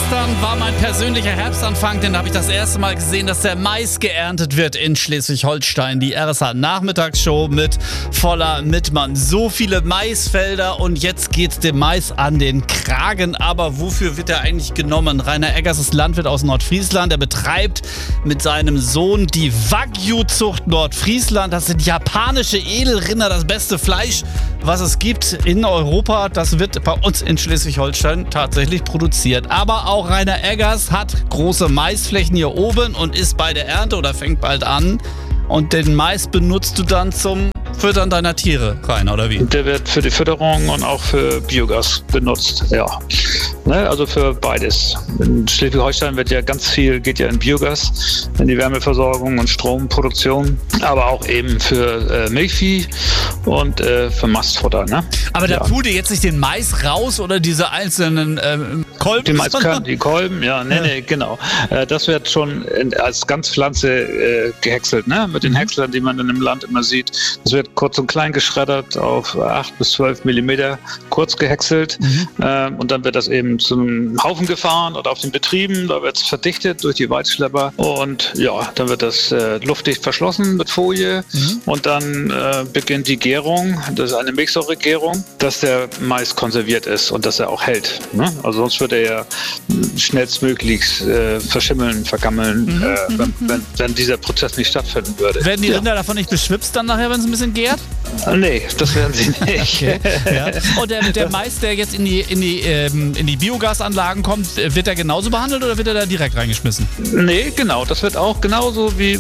Gestern war mein persönlicher Herbstanfang, denn da habe ich das erste Mal gesehen, dass der Mais geerntet wird in Schleswig-Holstein. Die RSA-Nachmittagsshow mit Voller Mittmann. So viele Maisfelder und jetzt geht's dem Mais an den Kragen. Aber wofür wird er eigentlich genommen? Rainer Eggers ist Landwirt aus Nordfriesland. Er betreibt mit seinem Sohn die Wagyu-Zucht Nordfriesland. Das sind japanische Edelrinder, das beste Fleisch, was es gibt in Europa. Das wird bei uns in Schleswig-Holstein tatsächlich produziert. Aber auch Rainer Eggers hat große Maisflächen hier oben und ist bei der Ernte oder fängt bald an. Und den Mais benutzt du dann zum Füttern deiner Tiere, Rainer, oder wie? Der wird für die Fütterung und auch für Biogas benutzt, ja. Ne, also für beides. In Schleswig-Holstein geht ja in Biogas, in die Wärmeversorgung und Stromproduktion, aber auch eben für Milchvieh und für Mastfutter. Ne? Aber da pult ihr jetzt nicht den Mais raus oder diese einzelnen Kolben? Die Maiskörner, die Kolben, nee, genau. Das wird schon als Ganzpflanze gehäckselt, ne? Mit den Häckslern, die man dann im Land immer sieht. Das wird kurz und klein geschreddert auf 8 bis 12 Millimeter, kurz gehäckselt. Und dann wird das eben zum Haufen gefahren oder auf den Betrieben. Da wird es verdichtet durch die Weizschlepper. Und ja, dann wird das luftdicht verschlossen mit Folie. Und dann beginnt die Gärung. Das ist eine Milchsäuregärung, dass der Mais konserviert ist und dass er auch hält. Ne? Also sonst wird er ja schnellstmöglichst verschimmeln, vergammeln, wenn dieser Prozess nicht stattfinden würde. Werden die Rinder davon nicht beschwipst dann nachher, wenn es ein bisschen gärt? Nee, das werden sie nicht. Okay. Ja. Und der Mais, der jetzt in die Biogasanlagen kommt, wird der genauso behandelt oder wird er da direkt reingeschmissen? Nee, genau. Das wird auch genauso wie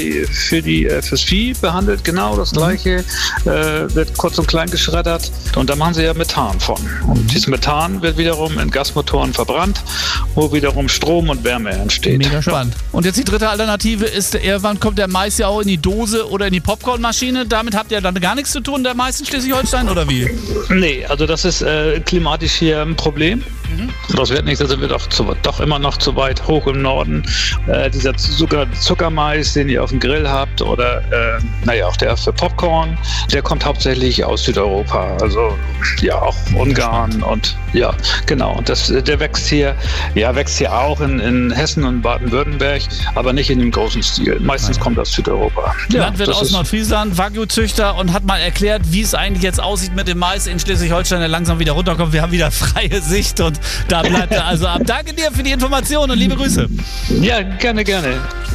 fürs Vieh behandelt. Genau das Gleiche. Wird kurz und klein geschreddert. Und da machen sie ja Methan von. Und dieses Methan wird wiederum in Gasmotoren verbrannt, wo wiederum Strom und Wärme entsteht. Mega spannend. Ja. Und jetzt die dritte Alternative ist, irgendwann kommt der Mais ja auch in die Dose oder in die Popcornmaschine. Damit habt ihr dann gar nichts zu tun, der Mais in Schleswig-Holstein, oder wie? Nee, also das ist klimatisch hier ein Problem. Das wird nicht, also wird auch doch immer noch zu weit hoch im Norden. Dieser Zuckermais, den ihr auf dem Grill habt, oder auch der für Popcorn, der kommt hauptsächlich aus Südeuropa. Also ja, auch Ungarn und ja, genau. Und der wächst hier auch in Hessen und Baden-Württemberg, aber nicht in dem großen Stil. Meistens kommt aus Südeuropa. Landwirt aus Nordfriesland, Wagyu-Züchter und hat mal erklärt, wie es eigentlich jetzt aussieht mit dem Mais in Schleswig-Holstein, der langsam wieder runterkommt. Wir haben wieder freie Sicht und da bleibt er also ab. Danke dir für die Information und liebe Grüße. Ja, gerne.